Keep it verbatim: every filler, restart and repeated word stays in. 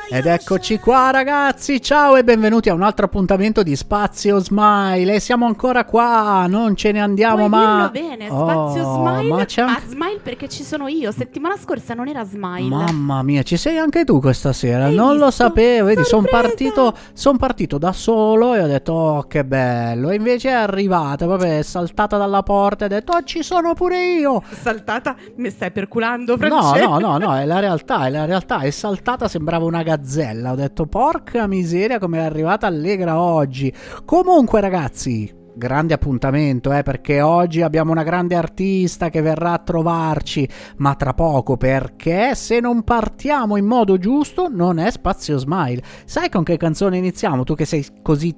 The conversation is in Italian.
Ed eccoci qua ragazzi, ciao e benvenuti a un altro appuntamento di Spazio Smile. E siamo ancora qua, non ce ne andiamo Puoi ma... dirlo bene, Spazio oh, Smile, ma, c'è anche... ma Smile perché ci sono io, settimana scorsa non era Smile. Mamma mia, ci sei anche tu questa sera, Hai non visto? lo sapevo, vedi, sono Sorpresa! partito, son partito da solo e ho detto oh che bello, e invece è arrivata, proprio è saltata dalla porta e ha detto oh ci sono pure io. Saltata, mi stai perculando No, Francesco? no, no, no, è la realtà, è la realtà, è saltata, sembrava una gazzella, ho detto porca miseria come è arrivata allegra oggi. Comunque ragazzi, grande appuntamento, eh, perché oggi abbiamo una grande artista che verrà a trovarci, ma tra poco, perché se non partiamo in modo giusto non è Spazio Smile. Sai con che canzone iniziamo? Tu che sei così